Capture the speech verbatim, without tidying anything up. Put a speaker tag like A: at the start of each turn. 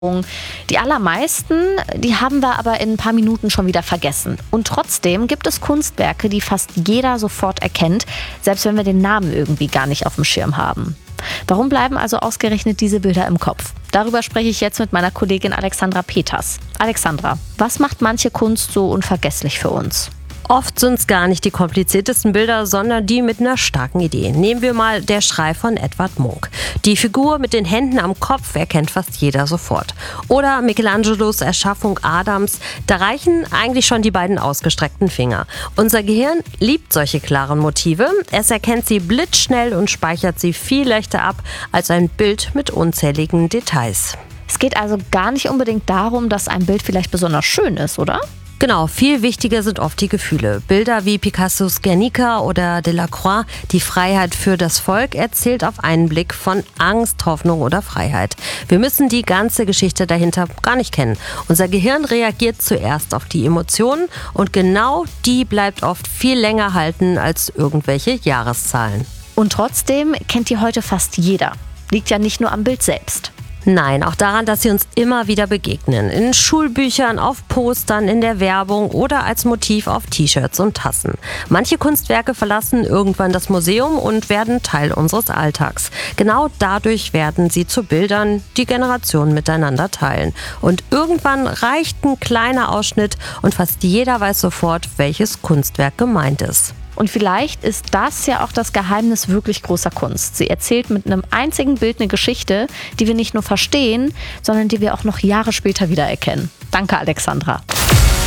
A: Die allermeisten, die haben wir aber in ein paar Minuten schon wieder vergessen. Und trotzdem gibt es Kunstwerke, die fast jeder sofort erkennt, selbst wenn wir den Namen irgendwie gar nicht auf dem Schirm haben. Warum bleiben also ausgerechnet diese Bilder im Kopf? Darüber spreche ich jetzt mit meiner Kollegin Alexandra Peters. Alexandra, was macht manche Kunst so unvergesslich für uns?
B: Oft sind es gar nicht die kompliziertesten Bilder, sondern die mit einer starken Idee. Nehmen wir mal Der Schrei von Edvard Munch. Die Figur mit den Händen am Kopf erkennt fast jeder sofort. Oder Michelangelos Erschaffung Adams. Da reichen eigentlich schon die beiden ausgestreckten Finger. Unser Gehirn liebt solche klaren Motive. Es erkennt sie blitzschnell und speichert sie viel leichter ab als ein Bild mit unzähligen Details.
A: Es geht also gar nicht unbedingt darum, dass ein Bild vielleicht besonders schön ist, oder?
B: Genau, viel wichtiger sind oft die Gefühle. Bilder wie Picassos Guernica oder Delacroix, die Freiheit für das Volk, erzählt auf einen Blick von Angst, Hoffnung oder Freiheit. Wir müssen die ganze Geschichte dahinter gar nicht kennen. Unser Gehirn reagiert zuerst auf die Emotionen und genau die bleibt oft viel länger halten als irgendwelche Jahreszahlen.
A: Und trotzdem kennt die heute fast jeder. Liegt ja nicht nur am Bild selbst.
B: Nein, auch daran, dass sie uns immer wieder begegnen. In Schulbüchern, auf Postern, in der Werbung oder als Motiv auf T-Shirts und Tassen. Manche Kunstwerke verlassen irgendwann das Museum und werden Teil unseres Alltags. Genau dadurch werden sie zu Bildern, die Generationen miteinander teilen. Und irgendwann reicht ein kleiner Ausschnitt und fast jeder weiß sofort, welches Kunstwerk gemeint ist.
A: Und vielleicht ist das ja auch das Geheimnis wirklich großer Kunst. Sie erzählt mit einem einzigen Bild eine Geschichte, die wir nicht nur verstehen, sondern die wir auch noch Jahre später wiedererkennen. Danke, Alexandra.